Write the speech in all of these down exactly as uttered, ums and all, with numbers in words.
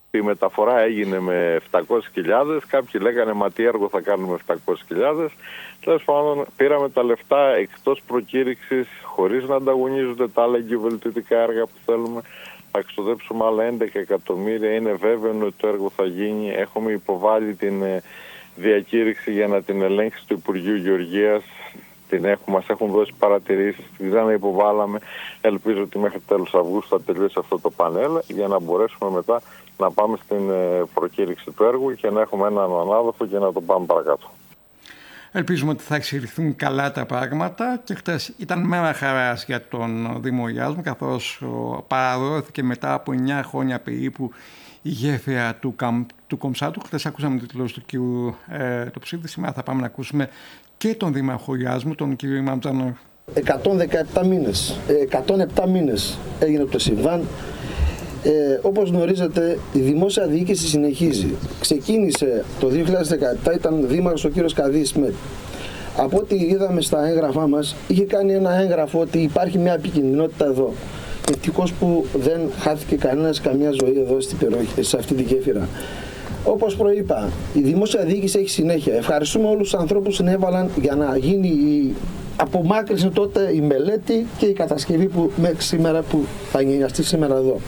Η μεταφορά έγινε με επτακόσιες χιλιάδες, κάποιοι λέγανε μα τι έργο θα κάνουμε επτακόσιες χιλιάδες. Τέλος πάντων πήραμε τα λεφτά εκτός προκήρυξης, χωρίς να ανταγωνίζονται τα άλλα εγκυβελτητικά έργα που θέλουμε. Θα εξοδέψουμε άλλα έντεκα εκατομμύρια, είναι βέβαιο ότι το έργο θα γίνει. Έχουμε υποβάλει την διακήρυξη για να την ελέγξει στο Υπουργείο Γεωργίας. Την έχουμε, μας έχουν δώσει παρατηρήσεις, την ξανά υποβάλαμε. Ελπίζω ότι μέχρι τέλος Αυγούστου θα τελειώσει αυτό το πανέλ για να μπορέσουμε μετά να πάμε στην προκήρυξη του έργου και να έχουμε έναν ανάδοχο και να το πάμε παρακάτω. Ελπίζουμε ότι θα εξελιχθούν καλά τα πράγματα και χτες ήταν μέρα χαράς για τον Δήμο Ιάσμου, καθώς παραδόθηκε μετά από εννιά χρόνια περίπου η γέφυρα του, Καμ, του Κομψάτου. Χτες ακούσαμε την τηλεόραση του κύριου ε, το ψήφι. Σήμερα θα πάμε να ακούσουμε και τον Δήμαρχο Ιάσμου, τον κύριο Ημαμτζάνο. εκατόν δεκαεπτά μήνες, εκατόν επτά μήνες έγινε το συμβάν. Ε, όπως γνωρίζετε, η δημόσια διοίκηση συνεχίζει. Ξεκίνησε το δύο χιλιάδες δεκαεπτά, ήταν δήμαρχος ο κύριος Καδής Σμέτ. Από ό,τι είδαμε στα έγγραφά μας, είχε κάνει ένα έγγραφο ότι υπάρχει μια επικινδυνότητα εδώ. Ευτυχώς που δεν χάθηκε κανένας καμιά ζωή εδώ στην περιοχή, σε αυτή τη γέφυρα. Όπως προείπα, η δημόσια διοίκηση έχει συνέχεια. Ευχαριστούμε όλους τους ανθρώπους που συνέβαλαν για να γίνει η απομάκρυνση τότε, η μελέτη και η κατασκευή που μέχρι σήμερα που θα γενιαστεί σήμερα εδώ.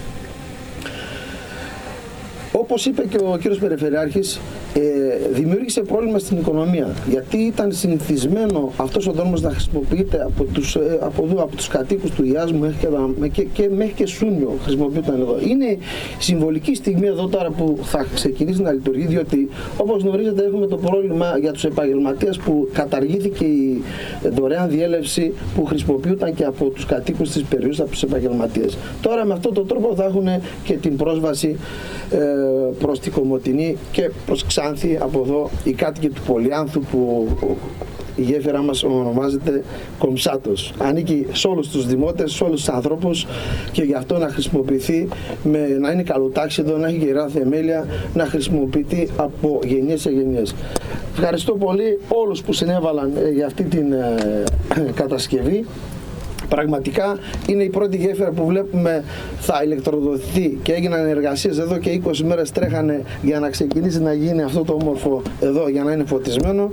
Όπως είπε και ο κύριος Περιφερειάρχης, ε, δημιούργησε πρόβλημα στην οικονομία, γιατί ήταν συνηθισμένο αυτός ο δρόμος να χρησιμοποιείται από τους, ε, από εδώ, από τους κατοίκους του Ιάσμου μέχρι και, και, και, μέχρι και Σούνιο χρησιμοποιούνταν εδώ. Είναι συμβολική στιγμή εδώ τώρα που θα ξεκινήσει να λειτουργεί, διότι όπως γνωρίζετε έχουμε το πρόβλημα για τους επαγγελματίες που καταργήθηκε η δωρεάν διέλευση που χρησιμοποιούνταν και από τους κατοίκους της περιοχής, από τους επαγγελματίες. Τώρα με αυτόν τον τρόπο θα έχουν και την πρόσβαση ε, προς τη Κομοτηνή και προς Ξάνθη από εδώ οι κάτοικοι του Πολυάνθου που η γέφυρα μας ονομάζεται Κομψάτος. Ανήκει σε όλους τους δημότες, σε όλους τους ανθρώπους και γι' αυτό να χρησιμοποιηθεί, με, να είναι καλοτάξιδο, να έχει γερά θεμέλια, να χρησιμοποιηθεί από γενιές σε γενιές. Ευχαριστώ πολύ όλους που συνέβαλαν ε, για αυτή την ε, κατασκευή. Πραγματικά είναι η πρώτη γέφυρα που βλέπουμε θα ηλεκτροδοτηθεί και έγιναν εργασίες εδώ και είκοσι μέρες τρέχανε για να ξεκινήσει να γίνει αυτό το όμορφο εδώ, για να είναι φωτισμένο,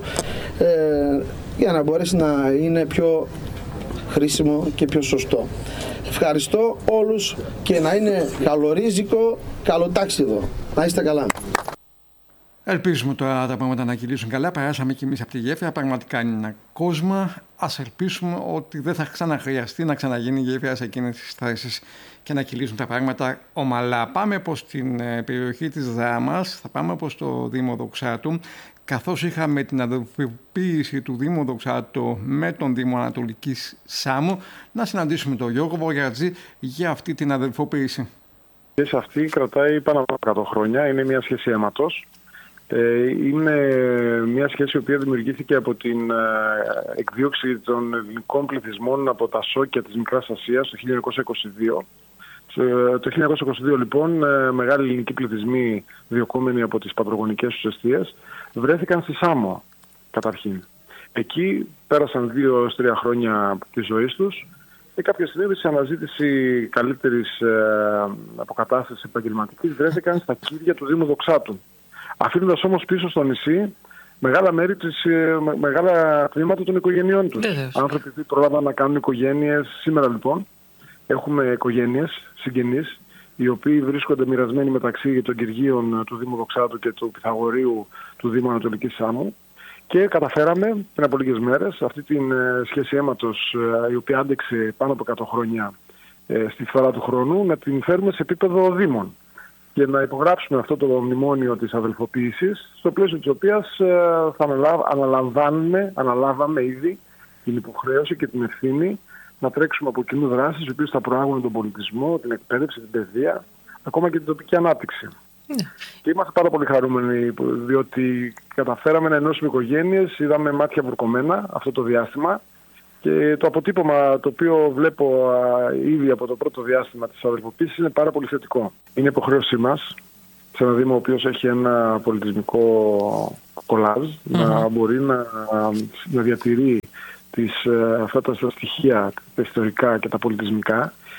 ε, για να μπορέσει να είναι πιο χρήσιμο και πιο σωστό. Ευχαριστώ όλους και να είναι καλορίζικο, καλοτάξιδο. Να είστε καλά. Ελπίζουμε τώρα τα πράγματα να κυλήσουν καλά. Περάσαμε και εμείς από τη γέφυρα. Πραγματικά είναι ένα κόσμο. Ας ελπίσουμε ότι δεν θα ξαναχρειαστεί να ξαναγίνει η γέφυρα σε εκείνες τις θέσεις και να κυλήσουν τα πράγματα ομαλά. Πάμε προς την περιοχή της Δράμας, θα πάμε προς το Δήμο Δοξάτου. Καθώς είχαμε την αδελφοποίηση του Δήμου Δοξάτου με τον Δήμο Ανατολικής Σάμου, να συναντήσουμε τον Γιώργο Βογιατζή για αυτή την αδελφοποίηση. Η σχέση αυτή κρατάει πάνω από εκατό χρόνια. Είναι μια σχέση αίματος. Είναι μια σχέση η οποία δημιουργήθηκε από την εκδίωξη των ελληνικών πληθυσμών από τα σόκια της Μικράς Ασίας το χίλια εννιακόσια είκοσι δύο. Το χίλια εννιακόσια είκοσι δύο λοιπόν μεγάλοι ελληνικοί πληθυσμοί διωκόμενοι από τις πατρογονικές τους εστίες βρέθηκαν στη Σάμο καταρχήν. Εκεί πέρασαν δύο έως τρία χρόνια της ζωής τους και κάποια στιγμή σε αναζήτηση καλύτερης αποκατάστασης επαγγελματικής βρέθηκαν στα κήρια του Δήμου Δοξάτου. Αφήνοντας όμως πίσω στο νησί μεγάλα μέρη της, με, μεγάλα τμήματα των οικογενειών τους. Yeah, άνθρωποι που προλάβαν να κάνουν οικογένειες. Σήμερα λοιπόν έχουμε οικογένειες, συγγενείς, οι οποίοι βρίσκονται μοιρασμένοι μεταξύ των Κυργίων του Δήμου Δοξάτου και του Πυθαγορείου του Δήμου Ανατολικής Σάμου και καταφέραμε πριν από λίγες μέρες αυτή την σχέση αίματος, η οποία άντεξε πάνω από εκατό χρόνια στη φθορά του χρόνου, να την φέρουμε σε επίπεδο δήμων και να υπογράψουμε αυτό το μνημόνιο της αδελφοποίησης, στο πλαίσιο της οποίας ε, θα αναλαμβάνουμε, αναλάβαμε ήδη την υποχρέωση και την ευθύνη να τρέξουμε από κοινού δράσεις, οι οποίες θα προάγουν τον πολιτισμό, την εκπαίδευση, την παιδεία, ακόμα και την τοπική ανάπτυξη. Yeah. Και είμαστε πάρα πολύ χαρούμενοι, διότι καταφέραμε να ενώσουμε οικογένειες, είδαμε μάτια βουρκωμένα αυτό το διάστημα. Και το αποτύπωμα το οποίο βλέπω α, ήδη από το πρώτο διάστημα της αδελφοποίησης είναι πάρα πολύ θετικό. Είναι υποχρέωσή μας, σε ένα Δήμο ο οποίος έχει ένα πολιτισμικό κολάζ, mm-hmm. να μπορεί να, να διατηρεί τις, αυτά τα στοιχεία, τα ιστορικά και τα πολιτισμικά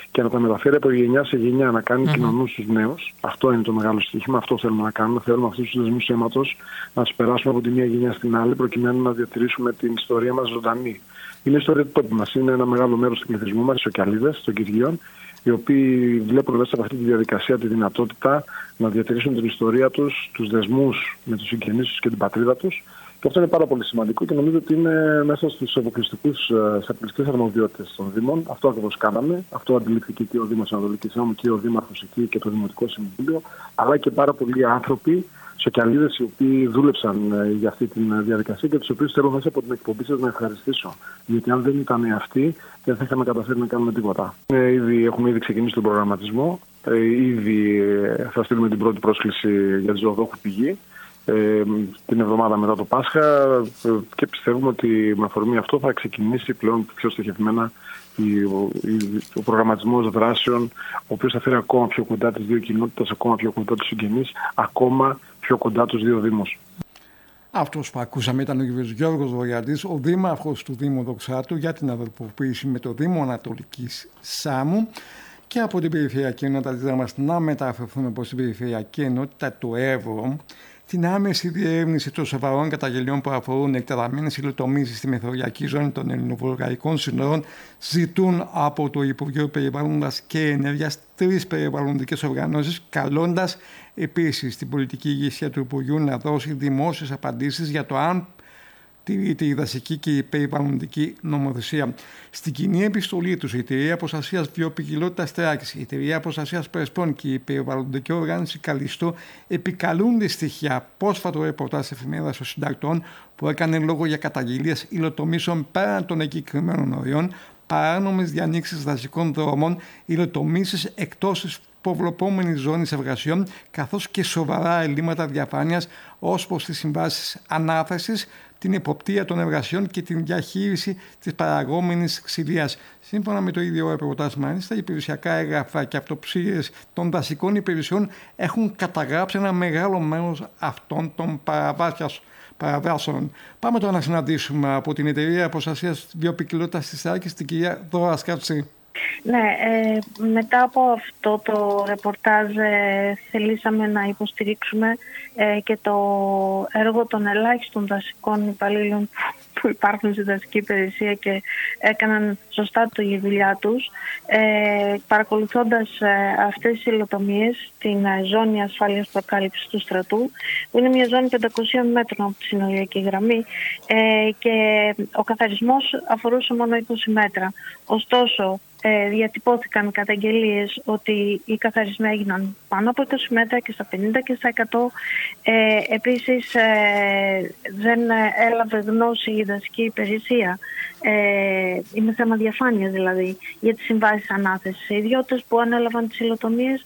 και να τα μεταφέρει από γενιά σε γενιά, να κάνει mm-hmm. κοινωνούς στους νέους. Αυτό είναι το μεγάλο στοίχημα, αυτό θέλουμε να κάνουμε. Θέλουμε αυτούς τους δεσμούς αίματος να τους περάσουμε από τη μία γενιά στην άλλη, προκειμένου να διατηρήσουμε την ιστορία μας ζωντανή. Είναι η ιστορία του τόπου μας. Είναι ένα μεγάλο μέρος του πληθυσμού μας, οι Σοκιαλίδες των Κυριών, οι οποίοι βλέπουν μέσα από αυτή τη διαδικασία τη δυνατότητα να διατηρήσουν την ιστορία τους, τους δεσμούς με τους συγγενείς τους και την πατρίδα τους. Και αυτό είναι πάρα πολύ σημαντικό και νομίζω ότι είναι μέσα στις αποκλειστικές αρμοδιότητες των Δήμων. Αυτό ακριβώς κάναμε. Αυτό αντιλήφθηκε και ο Δήμος Ανατολικής Άμμου και ο Δήμαρχος εκεί και το Δημοτικό Συμβούλιο, αλλά και πάρα πολλοί άνθρωποι, Σοκιαλίδες, οι οποίοι δούλεψαν για αυτή τη διαδικασία και τους οποίους θέλω μέσα από την εκπομπή σας να ευχαριστήσω. Γιατί αν δεν ήταν αυτοί, δεν θα είχαμε καταφέρει να κάνουμε τίποτα. Ε, ήδη, έχουμε ήδη ξεκινήσει τον προγραμματισμό. Ε, ήδη θα στείλουμε την πρώτη πρόσκληση για τη ζωοδόχου πηγή ε, την εβδομάδα μετά το Πάσχα ε, και πιστεύουμε ότι με αφορμή αυτό θα ξεκινήσει πλέον πιο στοχευμένα ο, ο προγραμματισμός δράσεων, ο οποίος θα φέρει ακόμα πιο κοντά τις δύο κοινότητες, ακόμα πιο κοντά τους συγγενείς, ακόμα πιο κοντά τους δύο δήμους. Αυτός που ακούσαμε ήταν ο κ. Γιώργος Βορειαντής, ο δήμαρχος του Δήμου Δοξάτου για την αδελφοποίηση με το Δήμο Ανατολικής Σάμμου. Και από την περιφερειακή ενότητα μας να μεταφερθούμε προς την περιφερειακή ενότητα του Εύρο, την άμεση διερεύνηση των σοβαρών καταγγελιών που αφορούν εκτεταμένες υλοτομήσεις στη μεθοριακή ζώνη των ελληνοβουλγαρικών σύνορων, ζητούν από το Υπουργείο Περιβάλλοντος και Ενέργειας τρεις περιβαλλοντικές οργανώσεις, καλώντας επίσης την πολιτική ηγεσία του Υπουργείου να δώσει δημόσιες απαντήσεις για το αν τηρείται η δασική και η περιβαλλοντική νομοθεσία. Στην κοινή επιστολή τους, η Εταιρεία Προστασίας Βιοποικιλότητας Θράκης, η Εταιρεία Προστασίας Πρεσπών και η Περιβαλλοντική Οργάνωση Καλιστό επικαλούνται στοιχεία πρόσφατο ρεπορτάζ εφημερίδας των συντακτών που έκανε λόγο για καταγγελίες υλοτομήσεων πέραν των εγκεκριμένων οριών, παράνομες διανοίξεις δασικών δρόμων, υλοτομήσεις εκτός της προβλεπόμενης ζώνης εργασιών, καθώς και σοβαρά ελλείμματα διαφάνειας ως προς τις συμβάσεις ανάθεσης, την εποπτεία των εργασιών και την διαχείριση της παραγόμενης ξυλίας. Σύμφωνα με το ίδιο ρεπορτάζ, μάλιστα, οι υπηρεσιακά έγγραφα και αυτοψίες των δασικών υπηρεσιών έχουν καταγράψει ένα μεγάλο μέρος αυτών των παραβάσεων. Πάμε τώρα να συναντήσουμε από την Εταιρεία Προστασίας Βιοποικιλότητας της Θράκης την κυρία Δώρα Σκάτσι. Ναι, ε, μετά από αυτό το ρεπορτάζ ε, θελήσαμε να υποστηρίξουμε ε, και το έργο των ελάχιστων δασικών υπαλλήλων που υπάρχουν στη δασική υπηρεσία και έκαναν σωστά τη δουλειά τους, ε, παρακολουθώντας ε, αυτές τις υλοτομίες στην ε, ζώνη ασφάλειας προκάλυψης του στρατού, που είναι μια ζώνη πεντακόσιων μέτρων από τη συνοριακή γραμμή ε, και ο καθαρισμός αφορούσε μόνο είκοσι μέτρα. Ωστόσο, Ε, διατυπώθηκαν καταγγελίες ότι οι καθαρισμοί έγιναν πάνω από είκοσι μέτρα και στα πενήντα και στα εκατό. Ε, επίσης ε, δεν έλαβε γνώση η δασική υπηρεσία, ε, είναι θέμα διαφάνειας δηλαδή, για τις συμβάσεις ανάθεσης. Οι ιδιώτες που ανέλαβαν τις υλοτομίες,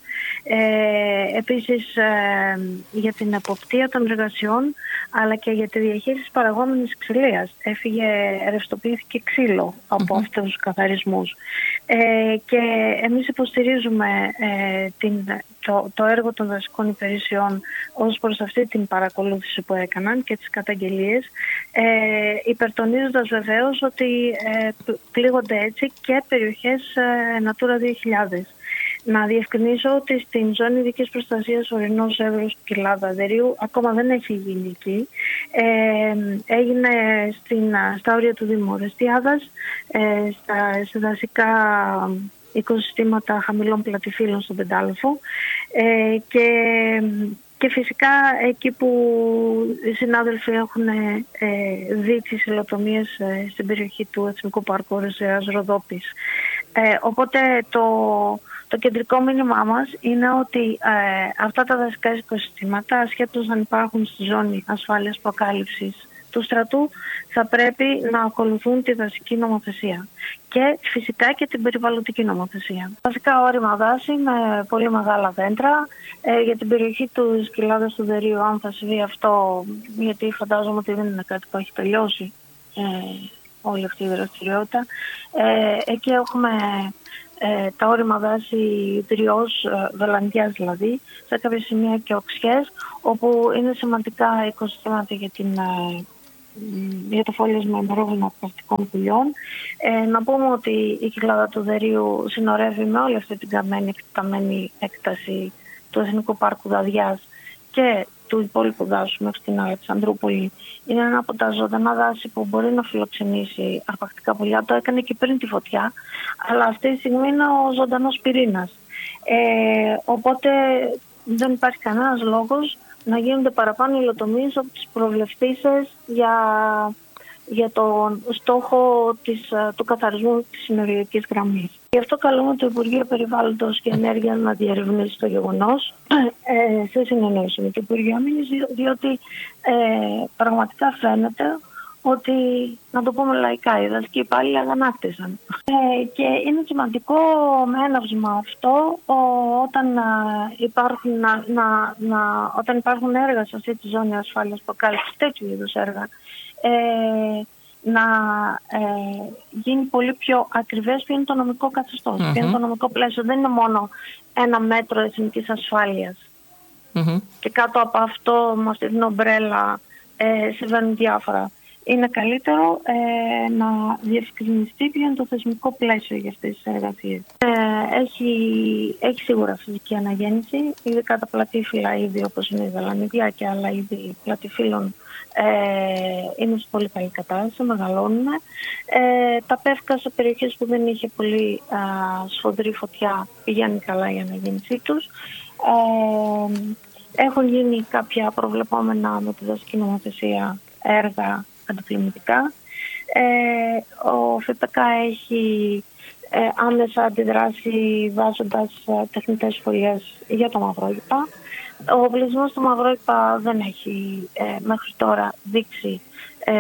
ε, επίσης ε, για την εποπτεία των εργασιών, αλλά και για τη διαχείριση παραγόμενης ξυλίας. Έφυγε, ρευστοποιήθηκε ξύλο από mm-hmm. αυτούς τους καθαρισμούς. Ε, και εμείς υποστηρίζουμε ε, την, το, το έργο των δασικών υπηρεσιών ως προς αυτή την παρακολούθηση που έκαναν και τις καταγγελίες, ε, υπερτονίζοντας βεβαίως ότι ε, πλήγονται έτσι και περιοχές ε, Natura δύο χιλιάδες. Να διευκρινίσω ότι στην ζώνη ειδικής προστασίας ορεινός Εύρος Κοιλάδα Δερίου ακόμα δεν έχει γίνει εκεί. Ε, έγινε στην, στα όρια του Δήμου Ορεστιάδας, ε, στα, στα δασικά οικοσυστήματα χαμηλών πλατυφύλων στον Πεντάλοφο ε, και, και φυσικά εκεί που οι συνάδελφοι έχουν ε, δει τις υλοτομίες ε, στην περιοχή του Εθνικού Πάρκου Ορεστιάδας Ροδόπης. Ε, οπότε το... Το κεντρικό μήνυμά μας είναι ότι ε, αυτά τα δασικά οικοσυστήματα, ασχέτως αν υπάρχουν στη ζώνη ασφάλειας προκάλυψης του στρατού, θα πρέπει να ακολουθούν τη δασική νομοθεσία και φυσικά και την περιβαλλοντική νομοθεσία. Βασικά όρημα δάση με πολύ μεγάλα δέντρα. Ε, για την περιοχή του Κοιλάδας του Δερίου, αν θα συμβεί αυτό, γιατί φαντάζομαι ότι δεν είναι κάτι που έχει τελειώσει ε, όλη αυτή η δραστηριότητα, ε, εκεί έχουμε Ε, τα όρημα δάση τριός, ε, βελανδιάς δηλαδή, σε κάποια σημεία και οξιές, όπου είναι σημαντικά οικοσυστήματα για την, ε, για το φόλιασμα ημερόβινα πρακτικών πουλιών. Ε, να πούμε ότι η Κυκλάδα του Δερείου συνορεύει με όλη αυτή την καμένη, εκταμένη έκταση του Εθνικού Πάρκου Δαδιάς και του υπόλοιπου δάσους μέχρι την Αλεξανδρούπολη. Είναι ένα από τα ζωντανά δάση που μπορεί να φιλοξενήσει αρπακτικά πουλιά. Το έκανε και πριν τη φωτιά, αλλά αυτή τη στιγμή είναι ο ζωντανός πυρήνας. Ε, οπότε δεν υπάρχει κανένας λόγος να γίνονται παραπάνω υλοτομίες από τις προβλεφθήσεις για, για τον στόχο της, του καθαρισμού της συνοριακής γραμμής. Γι' αυτό καλούμε το Υπουργείο Περιβάλλοντος και Ενέργειας να διερευνήσει το γεγονός ε, σε συνεννόηση με το Υπουργείο Αμήνης, διότι ε, πραγματικά φαίνεται ότι, να το πούμε λαϊκά, οι δασικοί υπάλληλοι αγανάκτησαν. Ε, και είναι σημαντικό με έναυσμα αυτό ο, όταν, α, υπάρχουν, να, να, να, όταν υπάρχουν έργα σε αυτή τη ζώνη ασφάλειας αποκάλυψης, τέτοιου είδους έργα, ε, να ε, γίνει πολύ πιο ακριβές ποιο είναι το νομικό καθεστώς, mm-hmm. ποιο είναι το νομικό πλαίσιο. Δεν είναι μόνο ένα μέτρο εθνικής ασφάλειας. Mm-hmm. Και κάτω από αυτό, με αυτή την ομπρέλα, ε, συμβαίνουν διάφορα. Είναι καλύτερο ε, να διευκρινιστεί ποιο είναι το θεσμικό πλαίσιο για αυτές τις εργασίες. Ε, έχει, έχει σίγουρα φυσική αναγέννηση, ειδικά τα πλατήφυλλα είδη όπως είναι η δαλανιδιά και άλλα είδη πλατηφύλλων ε, είναι σε πολύ καλή κατάσταση, μεγαλώνουν. Ε, τα πεύκα σε περιοχές που δεν είχε πολύ α, σφοδρή φωτιά πηγαίνουν καλά η αναγέννησή τους. Ε, έχουν γίνει κάποια προβλεπόμενα με τη δασική νομοθεσία έργα αντικλιματικά. Ε, ο ΦΠΚ έχει ε, άμεσα αντιδράσει βάζοντας ε, τεχνητές φωλιές για το μαυρόγυπα. Ο πληθυσμός του μαυρόγυπα δεν έχει ε, μέχρι τώρα δείξει ε,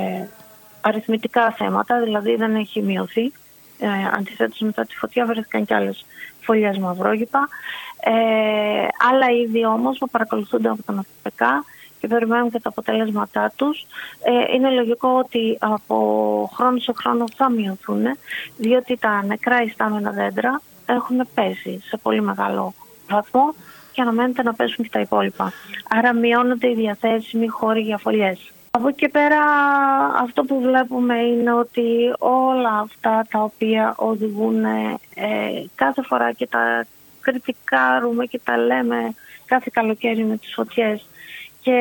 αριθμητικά θέματα, δηλαδή δεν έχει μειωθεί. Ε, αντιθέτως μετά τη φωτιά βρέθηκαν και άλλες φωλιές μαυρόγυπα. Ε, άλλα είδη όμως που παρακολουθούνται από τον ΦΠΚ και περιμένουν και τα αποτελέσματά τους. Ε, είναι λογικό ότι από χρόνο σε χρόνο θα μειωθούν, διότι τα νεκρά ιστάμενα δέντρα έχουν πέσει σε πολύ μεγάλο βαθμό και αναμένεται να πέσουν και τα υπόλοιπα. Άρα μειώνονται οι διαθέσιμοι χώροι για φωλιές. Από εκεί και πέρα αυτό που βλέπουμε είναι ότι όλα αυτά τα οποία οδηγούν ε, κάθε φορά και τα κριτικάρουμε και τα λέμε κάθε καλοκαίρι με τις φωτιές, και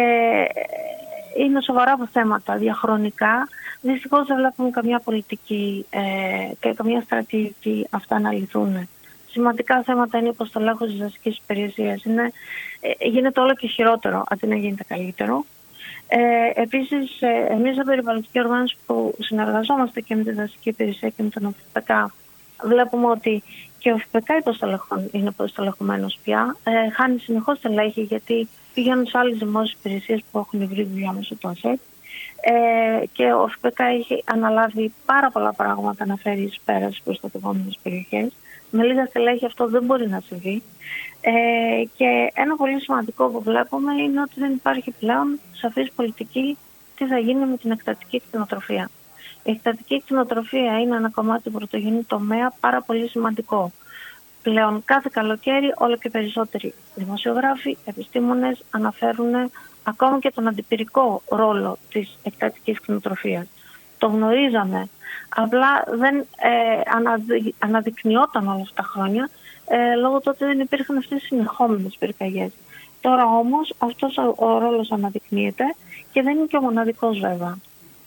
είναι σοβαρά από θέματα διαχρονικά. Δυστυχώς δεν βλέπουμε καμιά πολιτική ε, και καμιά στρατηγική αυτά να λυθούν. Σημαντικά θέματα είναι η υποστελέχωση της δασικής υπηρεσίας. Είναι, ε, γίνεται όλο και χειρότερο αντί να γίνεται καλύτερο. Ε, επίσης, ε, εμείς σαν περιβαλλοντική οργάνωση που συνεργαζόμαστε και με τη δασική υπηρεσία και με τον ΦΠΚ, βλέπουμε ότι και ο ΦΠΚ είναι υποστελεχωμένος πια. Ε, χάνει συνεχώς στελέχη γιατί πηγαίνουν σε άλλες δημόσιες υπηρεσίες που έχουν βρει δουλειά μέσω του ΑΣΕΠ. Ε, και ο ΦΠΚ έχει αναλάβει πάρα πολλά πράγματα να φέρει εις πέρα στις προστατευόμενες περιοχές. Με λίγα στελέχη αυτό δεν μπορεί να συμβεί. Ε, και ένα πολύ σημαντικό που βλέπουμε είναι ότι δεν υπάρχει πλέον σαφής πολιτική τι θα γίνει με την εκτατική κτηνοτροφία. Η εκτατική κτηνοτροφία είναι ένα κομμάτι του πρωτογενή τομέα πάρα πολύ σημαντικό. Πλέον κάθε καλοκαίρι όλο και περισσότεροι δημοσιογράφοι, επιστήμονες αναφέρουν ακόμα και τον αντιπυρικό ρόλο της εκτατικής κτηνοτροφίας. Το γνωρίζαμε, απλά δεν ε, αναδει, αναδεικνυόταν όλα αυτά τα χρόνια ε, λόγω του ότι δεν υπήρχαν αυτές οι συνεχόμενες πυρκαγιές. Τώρα όμως αυτός ο, ο ρόλος αναδεικνύεται και δεν είναι και ο μοναδικός βέβαια.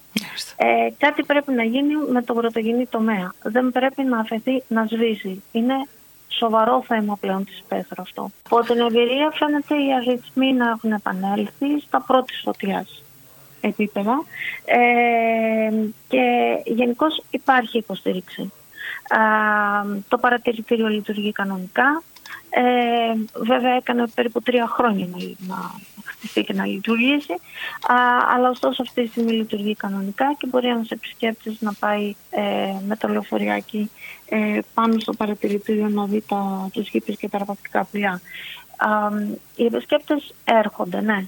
Ε, κάτι πρέπει να γίνει με τον πρωτογενή τομέα. Δεν πρέπει να αφαιθεί να σβήσει. Είναι σοβαρό θέμα πλέον της υπαίθρου αυτό. Από την εμπειρία φαίνεται οι αριθμοί να έχουν επανέλθει στα πρώτη φωτιάς επίπεδα ε, και γενικώς υπάρχει υποστήριξη. Ε, το παρατηρητήριο λειτουργεί κανονικά. Ε, βέβαια έκανε περίπου τρία χρόνια να, να χτιστεί και να λειτουργήσει, α, αλλά ωστόσο αυτή τη στιγμή λειτουργεί κανονικά και μπορεί ένας επισκέπτης να πάει ε, με το λεωφοριάκι ε, πάνω στο παρατηρητήριο να δει τα, τους γήπες και τα αρπακτικά πουλιά. Οι επισκέπτες έρχονται, ναι.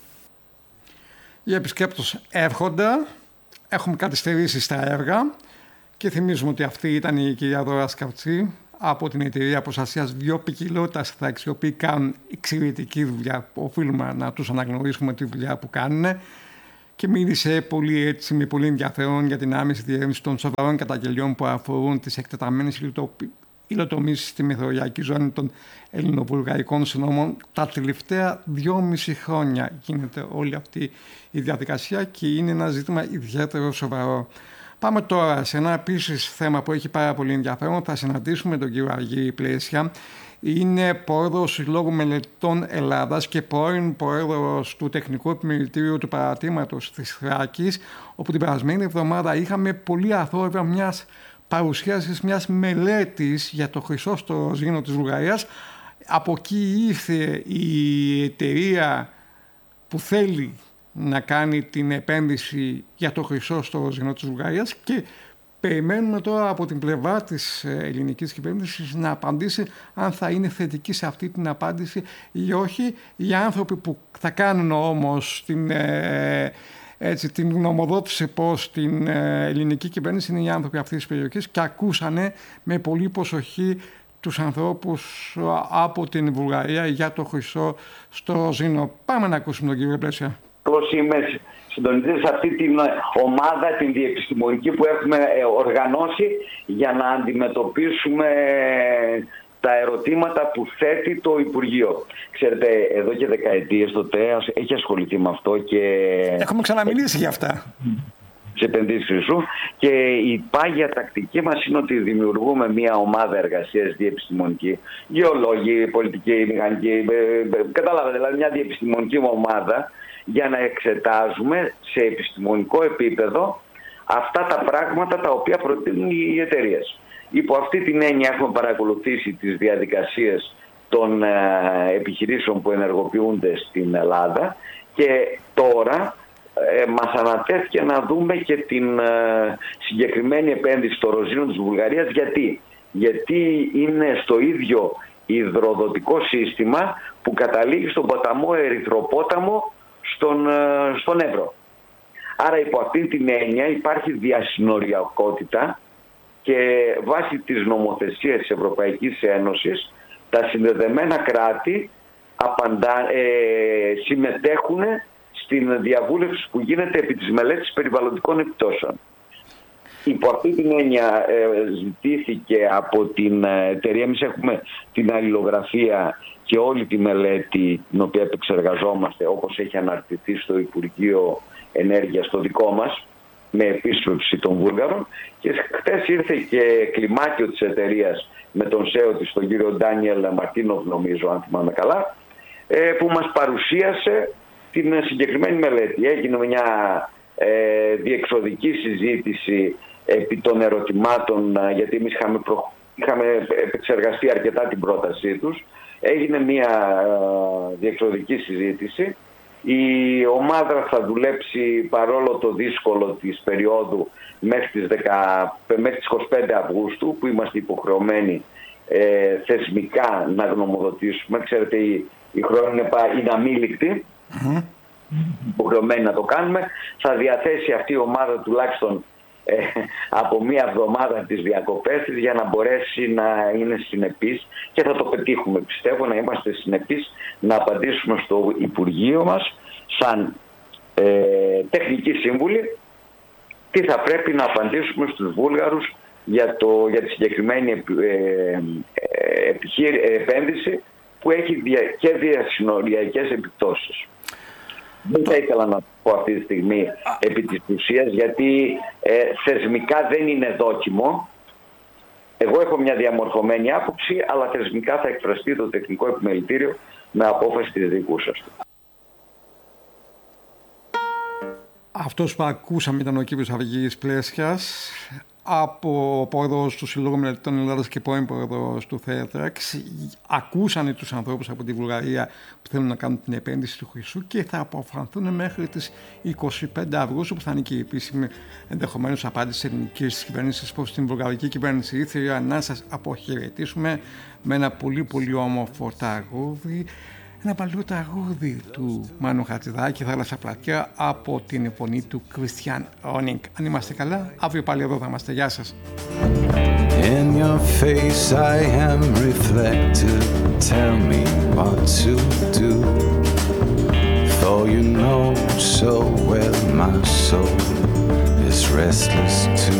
Οι επισκέπτες έρχονται, έχουμε καθυστερήσει στα έργα και θυμίζουμε ότι αυτή ήταν η κυρία Δώρα Σκαρτσή από την εταιρεία προστασίας βιοποικιλότητας Θράκης, οι οποίοι κάνουν εξαιρετική δουλειά. Οφείλουμε να τους αναγνωρίσουμε τη δουλειά που κάνουν και μίλησε πολύ έτσι, με πολύ ενδιαφέρον για την άμεση διερεύνηση των σοβαρών καταγγελιών που αφορούν τις εκτεταμένες υλοτομήσεις στη μεθοριακή ζώνη των ελληνοβουλγαρικών συνόμων. Τα τελευταία δυόμιση χρόνια γίνεται όλη αυτή η διαδικασία και είναι ένα ζήτημα ιδιαίτερο σοβαρό. Πάμε τώρα σε ένα επίσης θέμα που έχει πάρα πολύ ενδιαφέρον. Θα συναντήσουμε τον κύριο Αργύρη Πλέσια. Είναι πρόεδρος Συλλόγου Μελετών Ελλάδας και πρώην πρόεδρος του Τεχνικού Επιμελητήριου του Παρατήματος της Θράκης, όπου την περασμένη εβδομάδα είχαμε πολύ αθόρυβα μιας παρουσίασης μιας μελέτης για το χρυσό στο ρόζινο της Βουλγαρίας. Από εκεί ήρθε η εταιρεία που θέλει να κάνει την επένδυση για το χρυσό στο ρόζινο της Βουλγαρίας και περιμένουμε τώρα από την πλευρά της ελληνικής κυβέρνησης να απαντήσει αν θα είναι θετική σε αυτή την απάντηση ή όχι. Οι άνθρωποι που θα κάνουν όμως την, ε, έτσι, την γνωμοδότηση πως την ε, ελληνική κυβέρνηση είναι οι άνθρωποι αυτής της περιοχής και ακούσανε με πολύ προσοχή τους ανθρώπους από την Βουλγαρία για το χρυσό στο ρόζινο. Πάμε να ακούσουμε τον κύριο Πλέσια. Πώς είμαι συντονιστής σε αυτή την ομάδα, την διεπιστημονική που έχουμε οργανώσει για να αντιμετωπίσουμε τα ερωτήματα που θέτει το Υπουργείο. Ξέρετε, εδώ και δεκαετίες το ΤΕΑΣ έχει ασχοληθεί με αυτό και... Έχουμε ξαναμιλήσει για αυτά. Σε επενδύσεις σου. Και η πάγια τακτική μας είναι ότι δημιουργούμε μια ομάδα εργασίας διεπιστημονική, γεωλόγοι, πολιτικοί, μηχανικοί, καταλάβατε, δηλαδή μια διεπιστημονική ομάδα για να εξετάζουμε σε επιστημονικό επίπεδο αυτά τα πράγματα τα οποία προτείνουν οι εταιρείες. Υπό αυτή την έννοια έχουμε παρακολουθήσει τις διαδικασίες των ε, επιχειρήσεων που ενεργοποιούνται στην Ελλάδα και τώρα ε, μας ανατέθηκε να δούμε και την ε, συγκεκριμένη επένδυση στο ρόζινο της Βουλγαρίας. Γιατί? Γιατί είναι στο ίδιο υδροδοτικό σύστημα που καταλήγει στον ποταμό Ερυθροπόταμο στον, στον Εύρο. Άρα υπό αυτή την έννοια υπάρχει διασυνοριακότητα και βάσει της νομοθεσίας της Ευρωπαϊκής Ένωσης τα συνδεδεμένα κράτη απαντά, ε, συμμετέχουν στην διαβούλευση που γίνεται επί της μελέτης περιβαλλοντικών επιπτώσεων. Υπό αυτή την έννοια ε, ζητήθηκε από την εταιρεία, εμείς έχουμε την αλληλογραφία και όλη τη μελέτη την οποία επεξεργαζόμαστε όπως έχει αναρτηθεί στο Υπουργείο Ενέργειας το δικό μας με επίσκεψη των Βούλγαρων, και χτες ήρθε και κλιμάκιο της εταιρείας με τον σέο της, τον κύριο Ντάνιελ Μαρτίνοφ νομίζω αν θυμάμαι καλά, που μας παρουσίασε την συγκεκριμένη μελέτη. Έγινε μια ε, διεξοδική συζήτηση επί των ερωτημάτων, γιατί εμείς είχαμε, προ... είχαμε επεξεργαστεί αρκετά την πρότασή τους. Έγινε μια ε, διεξοδική συζήτηση. Η ομάδα θα δουλέψει παρόλο το δύσκολο της περίοδου μέχρι τις, δέκα, μέχρι τις είκοσι πέντε Αυγούστου, που είμαστε υποχρεωμένοι ε, θεσμικά να γνωμοδοτήσουμε. Ξέρετε, η, η χρόνια είναι, είναι αμήλικτη, mm-hmm. υποχρεωμένοι να το κάνουμε. Θα διαθέσει αυτή η ομάδα τουλάχιστον ε, από μία εβδομάδα τις διακοπές της για να μπορέσει να είναι συνεπής, και θα το πετύχουμε, πιστεύω, να είμαστε συνεπείς, να απαντήσουμε στο Υπουργείο μας σαν ε, τεχνικοί σύμβουλοι τι θα πρέπει να απαντήσουμε στους Βούλγαρους για, το, για τη συγκεκριμένη ε, ε, επένδυση που έχει δια, και διασυνοριακές επιπτώσεις. Δεν θα ήθελα να πω αυτή τη στιγμή επί της ουσίας, γιατί ε, θεσμικά δεν είναι δόκιμο. Εγώ έχω μια διαμορφωμένη άποψη, αλλά θεσμικά θα εκφραστεί το Τεχνικό Επιμελητήριο με απόφαση της δικού σας. Αυτός που ακούσαμε ήταν ο κύριος Αργύρης Πλέσιας, από πρόεδρος του Συλλόγου Μελετών Ελλάδας και πρώην πρόεδρος του ΦΕΤΡΑΞ. Ακούσανε τους ανθρώπους από τη Βουλγαρία που θέλουν να κάνουν την επένδυση του χρυσού και θα αποφανθούν μέχρι τις είκοσι πέντε Αυγούστου, που θα είναι και η επίσημη ενδεχομένως απάντηση της ελληνικής κυβέρνησης προς την βουλγαρική κυβέρνηση. Ήθελα να σας αποχαιρετήσουμε με ένα πολύ πολύ όμορφο τραγούδι. Ένα παλιό τραγούδι του Μάνου Χατζηδάκη, Θάλασσα Πλατιά, από την φωνή του Κριστιαν Ρόνινγκ. Αν είμαστε καλά, αύριο πάλι εδώ θα είμαστε. Γεια σας. In your face I am reflected. Tell me what to do. Oh, you know so well my soul is restless too.